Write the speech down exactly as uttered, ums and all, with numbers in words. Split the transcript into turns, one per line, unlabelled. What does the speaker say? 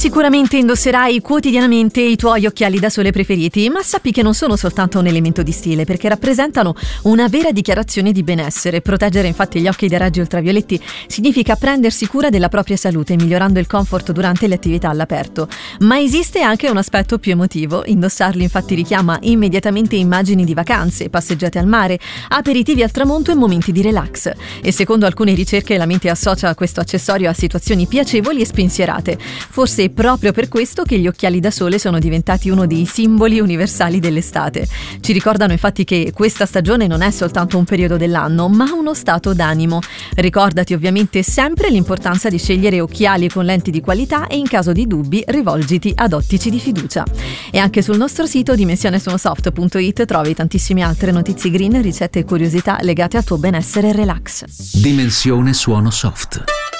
Sicuramente indosserai quotidianamente i tuoi occhiali da sole preferiti, ma sappi che non sono soltanto un elemento di stile, perché rappresentano una vera dichiarazione di benessere. Proteggere infatti gli occhi dai raggi ultravioletti significa prendersi cura della propria salute, migliorando il comfort durante le attività all'aperto. Ma esiste anche un aspetto più emotivo. Indossarli infatti richiama immediatamente immagini di vacanze, passeggiate al mare, aperitivi al tramonto e momenti di relax. E secondo alcune ricerche la mente associa questo accessorio a situazioni piacevoli e spensierate. Forse è proprio per questo che gli occhiali da sole sono diventati uno dei simboli universali dell'estate. Ci ricordano infatti che questa stagione non è soltanto un periodo dell'anno, ma uno stato d'animo. Ricordati ovviamente sempre l'importanza di scegliere occhiali con lenti di qualità e in caso di dubbi rivolgiti ad ottici di fiducia. E anche sul nostro sito dimensione sono soft punto it trovi tantissime altre notizie green, ricette e curiosità legate al tuo benessere e relax.
Dimensione Suono Soft.